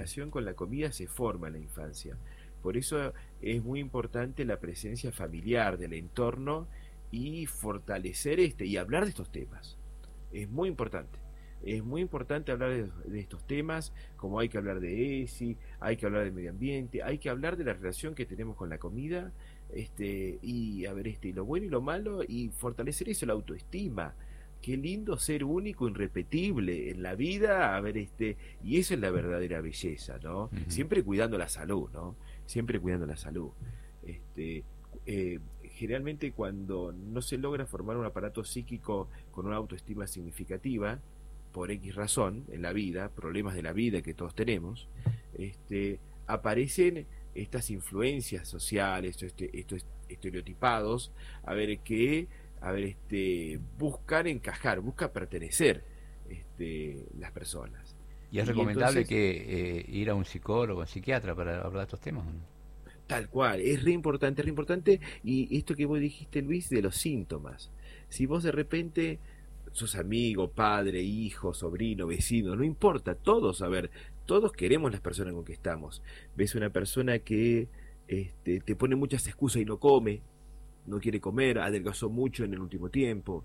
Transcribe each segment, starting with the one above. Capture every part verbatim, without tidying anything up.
relación con la comida se forma en la infancia. Por eso es muy importante la presencia familiar del entorno y fortalecer este y hablar de estos temas. Es muy importante. Es muy importante hablar de, de estos temas, como hay que hablar de ESI, hay que hablar del medio ambiente, hay que hablar de la relación que tenemos con la comida, este, y a ver, este, lo bueno y lo malo, y fortalecer eso, la autoestima. Qué lindo ser único, irrepetible en la vida, a ver, este, y eso es la verdadera belleza, ¿no? Uh-huh. Siempre cuidando la salud, ¿no? Siempre cuidando la salud. Este, eh, generalmente cuando no se logra formar un aparato psíquico con una autoestima significativa, por X razón en la vida, problemas de la vida que todos tenemos, este, aparecen estas influencias sociales, este, estos estereotipados, a ver, que a ver, este, buscan encajar, buscan pertenecer, este, las personas. ¿Y es y recomendable entonces, que eh, ir a un psicólogo, un psiquiatra para hablar de estos temas? Tal cual, es re importante, es re importante, y esto que vos dijiste, Luis, de los síntomas. Si vos de repente sos amigo, padre, hijo, sobrino, vecino, no importa, todos, a ver, todos queremos las personas con que estamos. Ves una persona que este, te pone muchas excusas y no come, no quiere comer, adelgazó mucho en el último tiempo,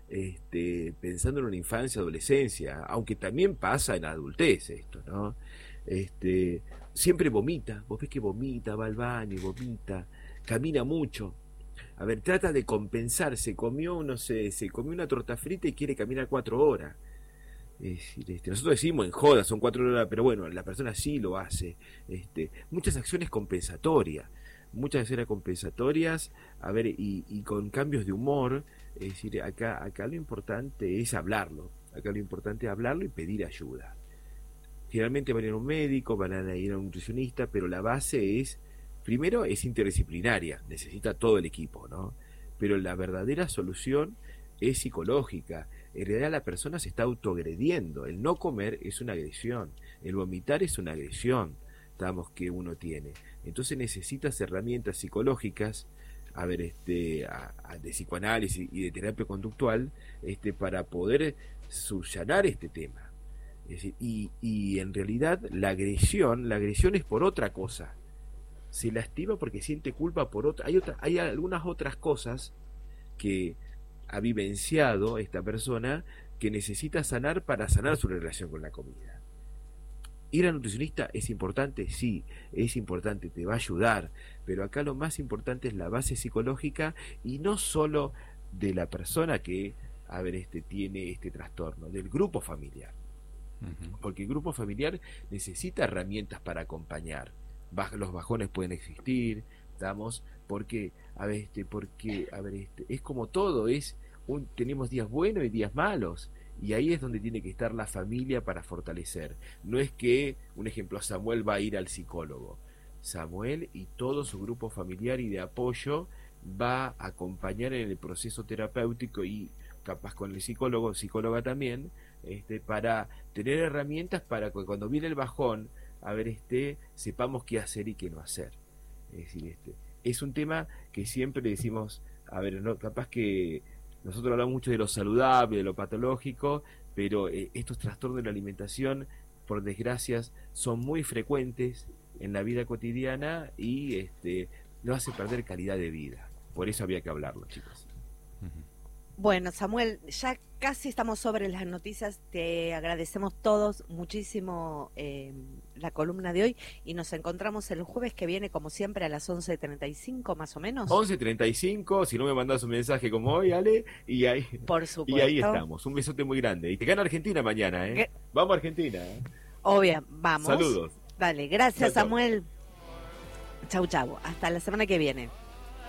este, pensando en una infancia, adolescencia, aunque también pasa en la adultez esto, ¿no? Este, siempre vomita, vos ves que vomita, va al baño y vomita, camina mucho. A ver, trata de compensar, se comió, no sé, se comió una torta frita y quiere caminar cuatro horas. Es decir, este, nosotros decimos en joda, son cuatro horas, pero bueno, la persona sí lo hace. Este, muchas acciones compensatorias, muchas acciones compensatorias, a ver, y, y con cambios de humor. Es decir, acá, acá lo importante es hablarlo, acá lo importante es hablarlo y pedir ayuda. Generalmente van a ir a un médico, van a ir a un nutricionista, pero la base es, primero es interdisciplinaria, necesita todo el equipo, ¿no? Pero la verdadera solución es psicológica. En realidad la persona se está autoagrediendo. El no comer es una agresión, el vomitar es una agresión, digamos, que uno tiene. Entonces necesitas herramientas psicológicas, a ver, este, a, a de psicoanálisis y de terapia conductual, este, para poder subsanar este tema. Es decir, y, y en realidad la agresión, la agresión es por otra cosa. Se lastima porque siente culpa por otra. Hay otra, hay algunas otras cosas que ha vivenciado esta persona que necesita sanar para sanar su relación con la comida. Ir al nutricionista es importante, sí, es importante, te va a ayudar, pero acá lo más importante es la base psicológica y no solo de la persona que, a ver, este tiene este trastorno, del grupo familiar. Uh-huh. Porque el grupo familiar necesita herramientas para acompañar. Los bajones pueden existir, estamos, porque a ver, este, porque a ver, este, es como todo, es un, tenemos días buenos y días malos, y ahí es donde tiene que estar la familia para fortalecer. No es que, un ejemplo, Samuel va a ir al psicólogo. Samuel y todo su grupo familiar y de apoyo va a acompañar en el proceso terapéutico y capaz con el psicólogo, psicóloga también, este, para tener herramientas para que cuando viene el bajón, a ver, este, sepamos qué hacer y qué no hacer. Es decir, este, es un tema que siempre decimos, a ver, no, capaz que nosotros hablamos mucho de lo saludable, de lo patológico, pero eh, estos trastornos de la alimentación, por desgracia, son muy frecuentes en la vida cotidiana y este, nos hace perder calidad de vida. Por eso había que hablarlo, chicos. Uh-huh. Bueno, Samuel, ya casi estamos sobre las noticias. Te agradecemos todos muchísimo eh, la columna de hoy y nos encontramos el jueves que viene, como siempre, a las once treinta y cinco más o menos. once treinta y cinco, si no me mandás un mensaje como hoy, Ale, y ahí, Por supuesto. Y ahí estamos. Un besote muy grande. Y te gana Argentina mañana, ¿eh? ¿Qué? Vamos a Argentina. ¿eh? Obvio, vamos. Saludos. Dale, gracias, chau, Samuel. Chau, chau. Hasta la semana que viene.